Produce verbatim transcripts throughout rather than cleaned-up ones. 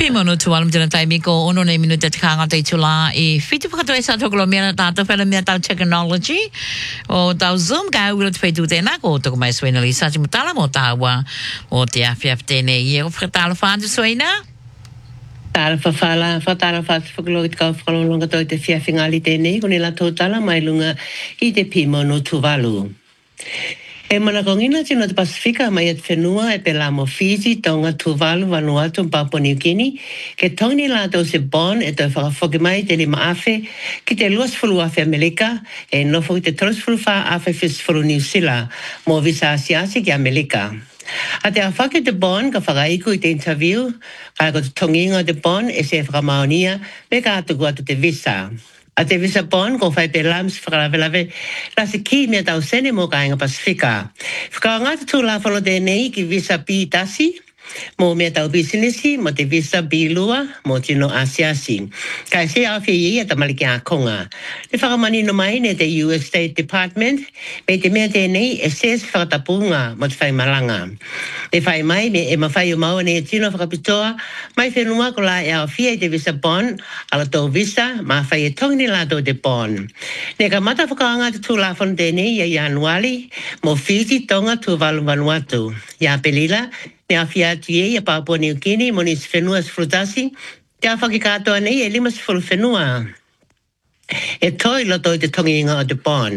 Pimono tu alam jana tai miko ono ne minuta tikanga te tula e fitu whakatoe sa tokolo mea tātou whela mea tau technology o tau Zoom ka ura te whaitu tēnā ko toko mai Swena li sa mutala mo tāua o te awhiawhi tēne i e o whakatala whātu Swena. Tāra whawhala, whatara whātu whakaloi te kau whakalolonga toi te whiawhingali tēne ko ne la tōtala mai lunga i te Pimono Tuvalu. E mana kongina tino te Pasifika mai at whenua e pe la mo Fiji, Tonga, Tuvalu, Vanuatu, Papua New Guinea, ke tongi la tau se bon e tau whakawhoki mai te lima awhe, ki te luas fulu awhe Amerika, e nofo ki te toros fulu wha awhe fis fulu New Zealand, mo visa asiasi ki Amerika. A te awhake te bon ka whakaiku i te interview, ka ko te tonginga te bon e se whakamaonia, me ka atu atu te visa. A te visa bon ko whai pe lams whakalawelawe la se ki mea tau sene mo ka inga Pasifika. Whakaangata tū la whalo tēnei ki visa pi tasi, mo mea tau businessi, mo te visa pi lua, mo tino asiasi. Kai se awhi i a tamaliki a konga. Te whakamani no mai ne te U S State Department, me te mea tēnei e ses whakatapunga mo te whai malanga. Te whai mai me e mawhai o maua ne e tino whakapitoa, mai whenua ko la e awhi i te visa bon, ala tō visa, ma whai e tongi la tō te bon. Ne ka mata whakaanga te tū la whano tēnei i a Januari, mo Fiji, Tonga, Tuvalu, Vanuatu. Ia pelila, ne a fiatu e a Papua New Guinea, mo ni se whenua se frutasi, te a whakikatoa nei e lima se fulu whenua. E toi loto i te tongi inga o te bon.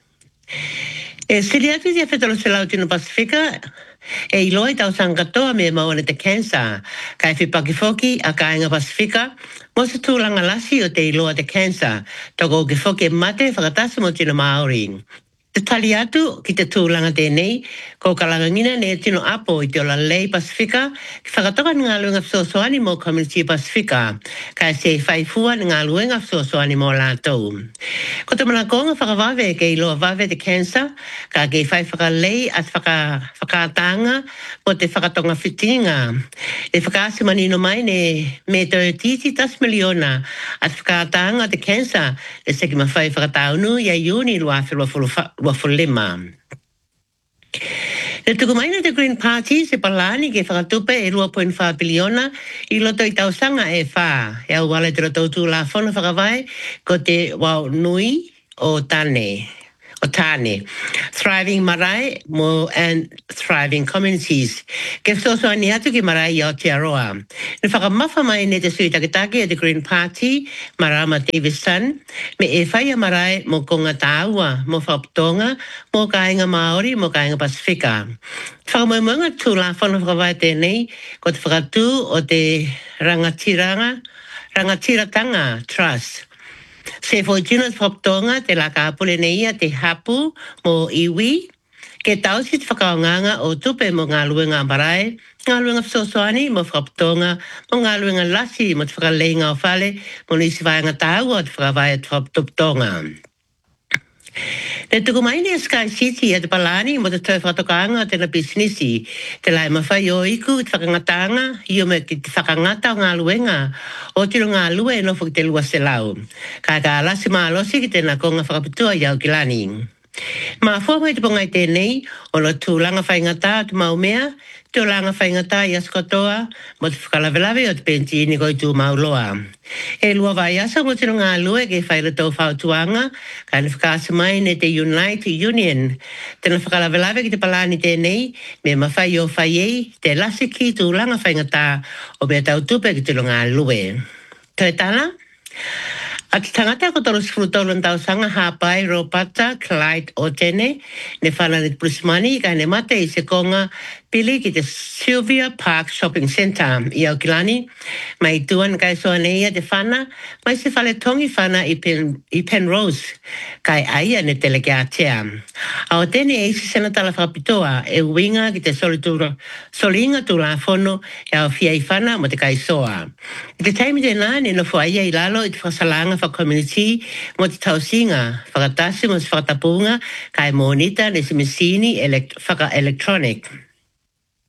E siri atu te whetalo se lau tino Pasifika, e iloi tau sangatoa me maone te cancer, kai whipaki foki a ka inga Pasifika, mo se tūlanga lasi o te iloa te cancer, toko ki foki e mate whakatasi mo tino Māori. Te tali atu ki te tūlanga tēnei, ko kalangangina ne tino apo i te ola lei Pasifika, ki whakatoka ngā luenga whsosoani mo Community Pasifika, kai se whaifua ngā luenga whsosoani mo lātou. Ko te mana konga whakawawe ke iloa wawe te cancer, ka ke whai whakalei at whaka, whakatanga mo te whakatonga whitinga. E whakaasi manino mai ne me te titi tas miliona at whakatanga te cancer, e seki ma whai whakataunu ia iuni lua whilua fulu wafulima. Le tuku maina te Green Party se palani ke whakatupe e two point five biliona i loto i tausanga e wha. E au wale te roto tu la whona whakawai ko te wau nui o tane. O tane. Thriving marae mo and thriving communities. Ke whsoso ani atu ki marae i Aotearoa. Ne whakamafa mai ne te sui takitaki e te Green Party, Marama Davison, me e whaia marae mo konga tāua, mo whaptonga, mo kāinga Māori, mo kāinga Pasifika. Whakamoemoenga tū la whana whakawai tēnei, ko te whakatū o te rangatiranga, rangatiratanga trust. Se foi tino whaptonga te la kāpule neia te hapu mo iwi, ke tau si te whakaonganga o tupe mo ngā luenga marae, ngā luenga whsosoani mo whaptonga, mo ngā luenga lasi mo te whakaleinga o whale, mo nisi vāinga tāua o te whakawai te whaptuptonga. Ne tuku mai ne Sky City e te palani mo te tau whakatokaanga o tēnā businessi, te lai mawhai o iku te whakangatanga, i o me ki te whakangata o ngā luenga, o tiro ngā lua e nofo ki te lua se lau. Ka ka alasi maa losi ki tēnā konga whakapitua i au kilani. Ma fua mai te pongai tēnei, o lo tūlanga whaingata o te maumea, tūlanga whaingata i askotoa, mo te whakalawelawe o te penti ni koi tū mauloa. E lua vai asa mo tino ngā lua ke whaira tau whautuanga, ka ni whakaasa mai ne te Unite Union. Tēnā whakalawelawe ki te palani tēnei, me mawhai o whaiei, te lasi ki tūlanga whaingata, o mea tau tupe ki tino ngā lue. Toi tana? A te tangata ko toro sifurutoro ntau sanga hapai Ropata, Clyde o tene, ne whana ni Prismani, ka ne mate i se konga pili ki te Sylvia Park Shopping Centre i Aukilani, mai tuan kai soa neia te whana, mai se whale tongi whana i, pen, i Penrose, kai aia ne teleke atea. A o tene e isi sena tala whakapitoa, e uinga ki te solinga tu la whono, e au fia i whana mo te kai soa. I te taimi te nā, ne no fwaia i lalo i te whasalanga wha community, mo te tausinga, whakatasi mo se whakatapunga, kai monita ne se mesini elect, whaka electronic.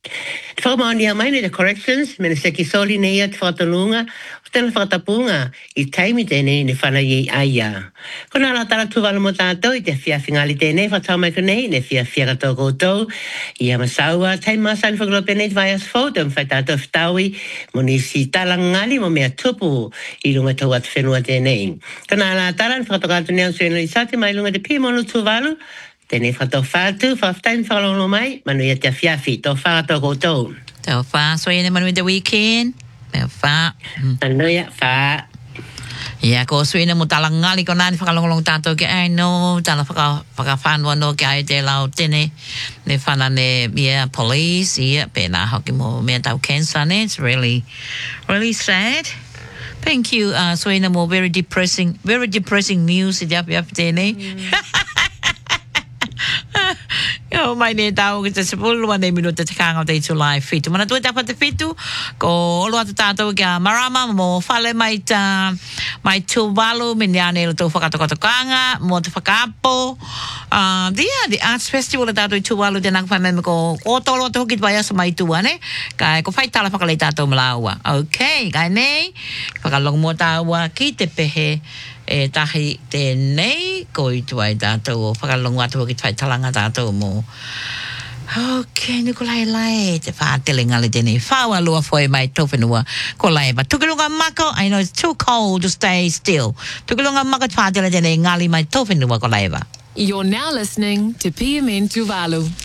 Whamania mai the corrections, mena se ki soli nei at whatalunga, o tena whatapunga, i taimi tēnei ne whana i aia. Kona la tala tuwala mo tātou, i te whia whingali tēnei, whatau mai konei, ne whia whia kato koutou, i ama saua, taimi masani whakalo penei te vai as fōtou, mwhai tātou whitaui, mo ni si tala ngali mo mea tupu, i runga tau at whenua tēnei. Kona la tala, ni whakatokatu nea suena i sati, mai lunga te pimono tuwalu, tēnei whato whātu, whaftain whalolo mai, manu ia te whiawhi, tō whātou koutou. Tau wha, so yene manu i the weekend. Tau wha. Anu ia wha. Ia, ko suina mo talang ngali ko nani whakalongolong tātou ke ai no, tala whaka, whaka whanua no ke ai te lau tene, ne whana ne, yeah, police, ia, pēnā hoki mo mea tau cancer ne, it's really, really sad. Thank you, uh, suina mo, very depressing, very depressing news i te api api tēnei. Mm. Yo, mai ne tau ki te sepulu ane minuta te kanga o te July fitu. Mana tue tapa te fitu, ko olo atu tātou kia marama mo whale mai ta, mai Tuvalu, mene ane ilo tau whakatokotokanga, mo te whakapo. Uh, dia, the Arts Festival e tātou i Tuvalu, te naka whai meme ko kōtolo atu hoki te vai asa mai tua, ne? Kai, ko whai tala whakalei tātou malaua. Ok, kai nei, whakalong mo tāua ki te pehe, e tahi tēnei, ko i tuai tātou o whakalongu atu ki tuai talanga tātou mo. Ok, nuku lai lai, te whātele ngali tēnei. Whaua lua foi mai tōwhenua, ko lai ba. Tukulunga mako, I know it's too cold to stay still. Tukulunga mako te whātele tēnei ngali mai tōwhenua, ko lai ba. You're now listening to P M N Tuvalu.